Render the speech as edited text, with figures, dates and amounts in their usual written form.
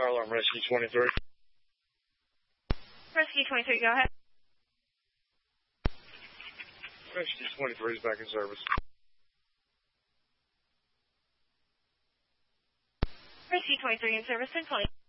Fire alarm, Rescue 23. Rescue 23, go ahead. Rescue 23 is back in service. Rescue 23 in service, 1020.